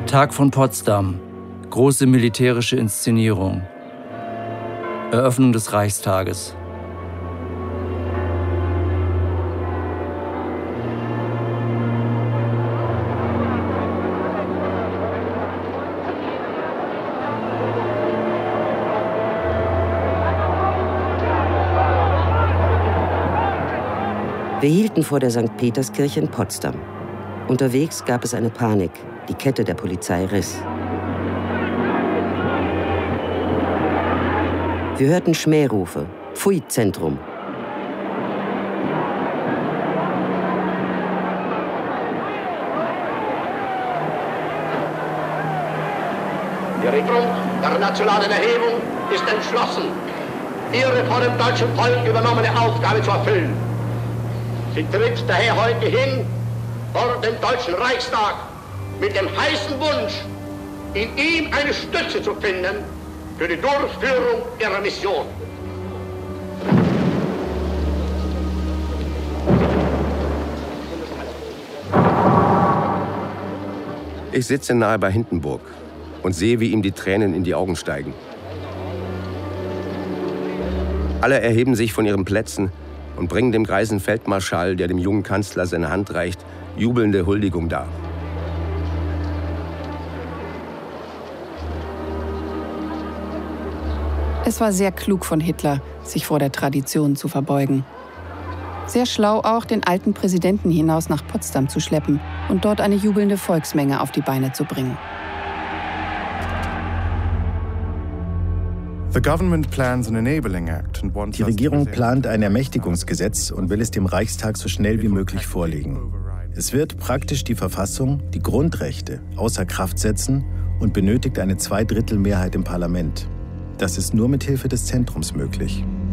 Tag von Potsdam. Große militärische Inszenierung. Eröffnung des Reichstages. Wir hielten vor der St. Peterskirche in Potsdam. Unterwegs gab es eine Panik. Die Kette der Polizei riss. Wir hörten Schmährufe. Pfui, Zentrum. Die Regierung der nationalen Erhebung ist entschlossen, ihre von dem deutschen Volk übernommene Aufgabe zu erfüllen. Sie tritt daher heute hin vor den Deutschen Reichstag mit dem heißen Wunsch, in ihm eine Stütze zu finden für die Durchführung ihrer Mission. Ich sitze nahe bei Hindenburg und sehe, wie ihm die Tränen in die Augen steigen. Alle erheben sich von ihren Plätzen und bringen dem greisen Feldmarschall, der dem jungen Kanzler seine Hand reicht, jubelnde Huldigung dar. Es war sehr klug von Hitler, sich vor der Tradition zu verbeugen. Sehr schlau auch, den alten Präsidenten hinaus nach Potsdam zu schleppen und dort eine jubelnde Volksmenge auf die Beine zu bringen. Die Regierung plant ein Ermächtigungsgesetz und will es dem Reichstag so schnell wie möglich vorlegen. Es wird praktisch die Verfassung, die Grundrechte, außer Kraft setzen und benötigt eine Zweidrittelmehrheit im Parlament. Das ist nur mit Hilfe des Zentrums möglich.